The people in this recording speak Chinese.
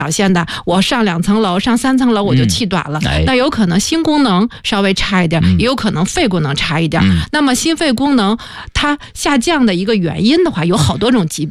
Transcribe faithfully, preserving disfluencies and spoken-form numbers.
表现的，我上两层楼、上三层楼我就气短了， 嗯哎、 那有可能心功能稍微差一点，嗯、也有可能肺功能差一点。嗯、那么心肺功能它下降的一个原因的话，有好多种疾病。